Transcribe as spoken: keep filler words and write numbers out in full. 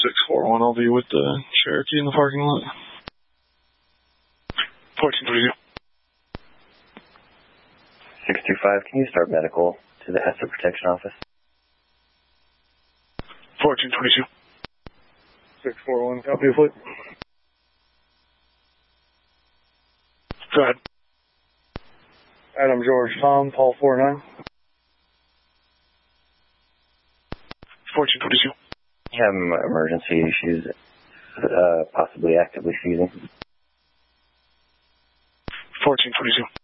six four one, I'll be with the Cherokee in the parking lot. fourteen twenty-two. six two five, can you start medical to the Asset Protection Office? fourteen twenty-two. six four one, copy a flight. Go ahead. Adam George Tom, Paul four nine. fourteen twenty-two. You have emergency issues, uh, possibly actively seizing. fourteen twenty-two.